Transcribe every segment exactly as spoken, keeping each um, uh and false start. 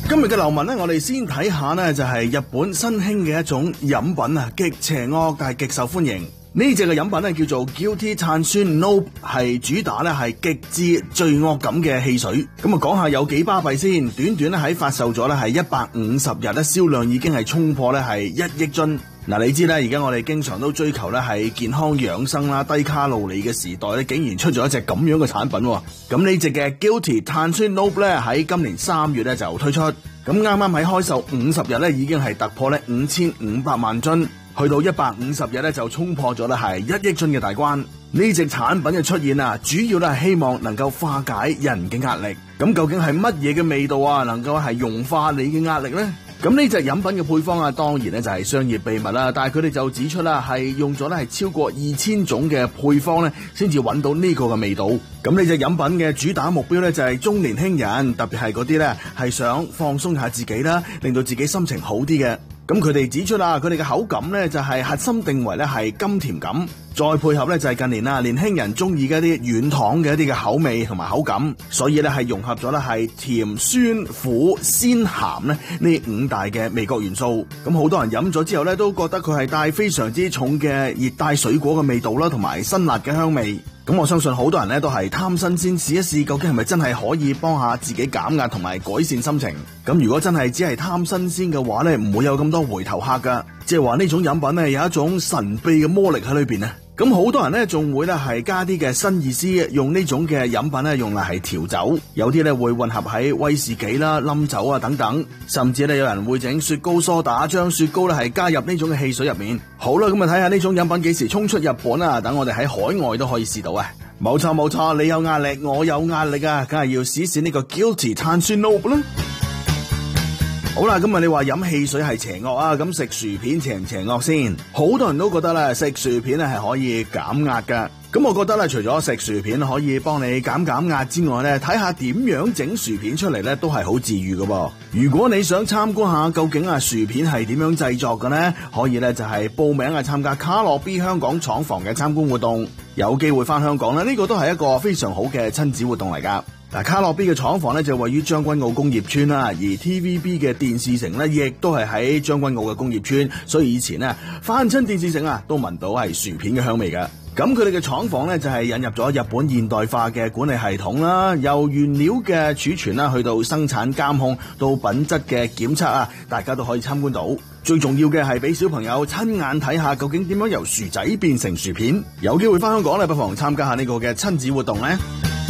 今日嘅流文呢，我哋先睇下呢，就係日本新興嘅一種飲品啊，極邪惡但係極受歡迎。呢隻嘅飲品呢叫做 Guilty 碳酸 Nope， 係主打呢係極致罪惡感嘅汽水。咁啊，講下有幾巴閉先。短短咧喺發售咗咧係一百五十日咧，銷量已經係衝破咧係一億樽。嗱，你知咧，而家我哋經常都追求咧係健康養生啦、低卡路里嘅時代咧，竟然出咗一隻咁樣嘅產品。咁呢隻嘅 Guilty 碳酸 Nope 咧喺今年三月咧就推出。咁啱啱喺開售五十日咧，已經係突破咧五千五百萬樽，去到一百五十日咧就衝破咗咧係一億樽嘅大關。呢隻產品嘅出現啊，主要咧係希望能夠化解人嘅壓力。咁究竟係乜嘢嘅味道啊，能夠係融化你嘅壓力呢？咁呢隻飲品嘅配方啊，當然咧就係商業秘密啦。但係佢哋就指出啦，係用咗咧係超過二千種嘅配方咧，先至揾到呢個嘅味道。咁呢隻飲品嘅主打目標咧就係中年輕人，特別係嗰啲咧係想放鬆下自己啦，令到自己心情好啲嘅。咁佢哋指出啊，佢哋嘅口感咧就係核心定為咧係甘甜感，再配合咧就係近年啊年輕人中意嘅一啲軟糖嘅一啲嘅口味同埋口感，所以咧係融合咗咧係甜、酸、苦、鮮、鹹咧呢五大嘅味覺元素。咁好多人飲咗之後咧都覺得佢係帶非常之重嘅熱帶水果嘅味道啦，同埋辛辣嘅香味。咁我相信好多人咧都係貪新鮮，試一試究竟係咪真係可以幫下自己減壓同埋改善心情。咁如果真係只係貪新鮮嘅話咧，唔會有咁多回頭客噶。即係話呢種飲品咧有一種神秘嘅魔力喺裏邊啊！咁好多人咧仲會咧係加啲嘅新意思，用呢種嘅飲品咧用嚟係調酒，有啲咧會混合喺威士忌啦、冧酒啊等等，甚至咧有人會整雪糕梳打，將雪糕咧係加入呢種嘅汽水入面。好啦，咁啊睇下呢種飲品幾時衝出日本啊？等我哋喺海外都可以試到啊！冇錯冇錯，你有壓力，我有壓力啊，梗係要試試呢個 Guilty 碳酸 Nope 啦。好啦，咁啊你話飲汽水係邪惡啊，咁食薯片邪唔邪惡先？好多人都覺得咧食薯片咧係可以減壓噶。咁我覺得咧除咗食薯片可以幫你減減壓之外咧，睇下點樣整薯片出嚟咧都係好治癒噶噃。如果你想參觀下究竟啊薯片係點樣製作嘅呢，可以咧就係報名啊參加卡樂 B 香港廠房嘅參觀活動，有機會翻香港咧，呢個都係一個非常好嘅親子活動嚟噶。嗱，卡樂 B 嘅廠房咧就位於將軍澳工業村啦，而 T V B 嘅電視城咧亦都係喺將軍澳嘅工業村，所以以前咧翻親電視城啊都聞到係薯片嘅香味噶。咁佢哋嘅廠房咧就係引入咗日本現代化嘅管理系統啦，由原料嘅儲存啦，去到生產監控到品質嘅檢測啊，大家都可以參觀到。最重要嘅係俾小朋友親眼睇下究竟點樣由薯仔變成薯片。有機會翻香港咧，不妨參加下呢個嘅親子活動咧。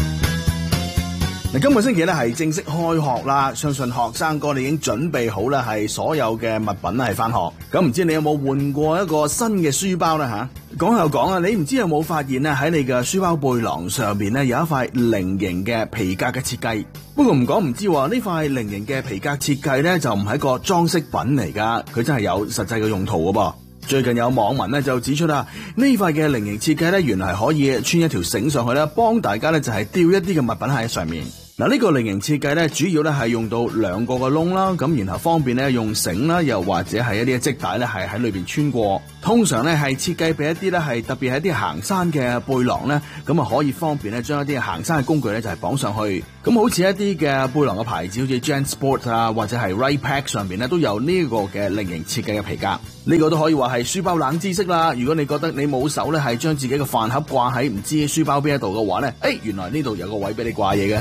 今個星期咧係正式開學啦，相信學生哥你已經準備好啦，係所有嘅物品係翻學。咁唔知你有冇換過一個新嘅書包呢？吓？講又講啊，你唔知有冇發現咧喺你嘅書包背囊上邊咧有一塊菱形嘅皮革嘅設計。不過唔講唔知話呢塊菱形嘅皮革設計咧就唔係一個裝飾品嚟噶，佢真係有實際嘅用途噶噃。最近有網民咧就指出啦，呢塊嘅菱形設計咧原來係可以穿一條繩上去咧，幫大家咧就係吊一啲嘅物品喺上面。嗱，呢個菱形設計咧，主要咧係用到兩個個窿啦，咁然後方便咧用繩啦，又或者係一啲織帶咧係喺裏邊穿過。通常咧係設計俾一啲咧係特別係一啲行山嘅背囊咧，咁啊可以方便咧將一啲行山嘅工具咧就係綁上去。咁好似一啲嘅背囊嘅牌子，好似 JanSport 啊，或者係 Right-Pack 上邊咧都有呢個嘅菱形設計嘅皮革。呢個都可以話係書包冷知識啦。如果你覺得你冇手咧係將自己嘅飯盒掛喺唔知書包邊一度嘅話咧，誒，原來呢度有個位俾你掛嘢嘅。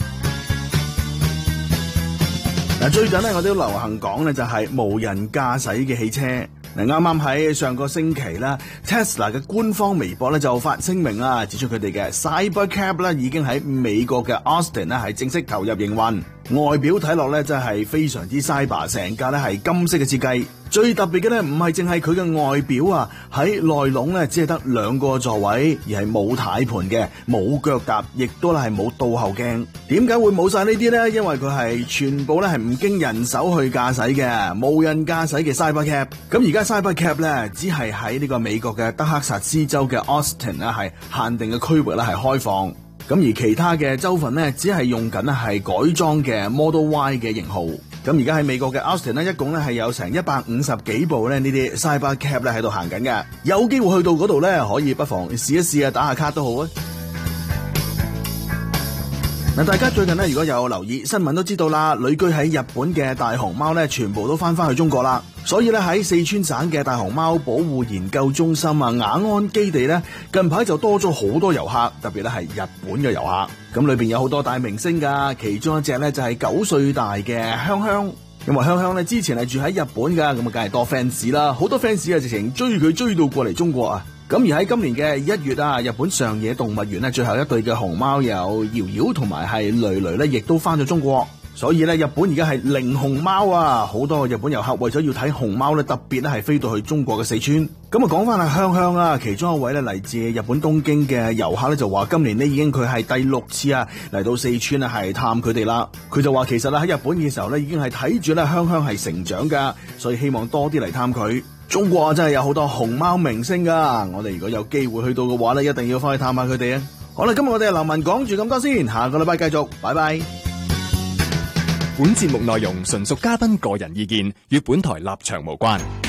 嗱，最近咧我哋都流行講咧就係無人駕駛嘅汽車。嗱，啱啱喺上個星期啦 ，Tesla 嘅官方微博咧就發聲明啦，指出佢哋嘅 Cybercab 咧已經喺美國嘅 Austin 咧係正式投入營運。外表睇落咧真係非常之 cyber， 成架咧係金色嘅設計。最特別嘅咧唔係淨係佢嘅外表啊，喺內籠咧只係得兩個座位，而係冇軚盤嘅，冇腳踏，亦都係冇倒後鏡。點解會冇晒呢啲咧？因為佢係全部咧係唔經人手去駕駛嘅無人駕駛嘅 Cybercab。咁而家 Cybercab 咧只係喺呢個美國嘅德克薩斯州嘅 Austin 咧係限定嘅區域咧係開放。咁而其他嘅州份呢，只係用緊咧係改裝嘅 Model Y 嘅型號。咁而家喺美國嘅 Austin 呢，一共咧係有成一百五十幾部咧呢啲 Cybercab 咧喺度行緊嘅。有機會去到嗰度咧，可以不妨試一試啊，打下卡都好啊。嗱， 嗱，大家最近咧如果有留意新聞都知道啦，旅居喺日本嘅大熊貓咧全部都翻翻去中國啦。所以咧喺四川省嘅大熊貓保護研究中心啊雅安基地咧，近排就多咗好多遊客，特別咧係日本嘅遊客。咁裏邊有好多大明星噶，其中一隻咧就係九歲大嘅香香。因為香香咧之前係住喺日本噶，咁啊梗係多 fans 啦，好多 fans 啊直情追佢追到過嚟中國啊！咁而喺今年嘅一月啊，日本上野動物園咧最後一對嘅熊貓有瑤瑤同埋係蕾蕾咧，亦都翻咗中國。所以咧，日本而家係零熊貓啊！好多日本遊客為咗要睇熊貓咧，特別咧係飛到去中國嘅四川。咁啊，講翻係香香啊，其中一位咧嚟自日本東京嘅遊客咧就話，今年呢已經佢係第六次啊嚟到四川啊係探佢哋啦。佢就話其實咧喺日本嘅時候咧已經係睇住咧香香係成長噶，所以希望多啲嚟探佢。中國啊真係有好多熊貓明星噶，我哋如果有機會去到嘅話咧，一定要翻去探下佢哋啊！好啦，今日我哋劉文講住咁多先，下個禮拜繼續，拜拜。 本節目內容純屬嘉賓個人意見，與本台立場無關。